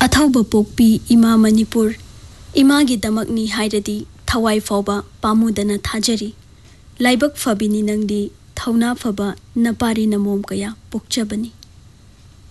अथौब पोक्पी इमा मणिपुर इमागी दमकनी हाइरदी थवाई फाउबा पामुदना थाजरी लाइबक फबिनी नंगदी थौना फबा नपारी नमोम कया पोक्चबनी।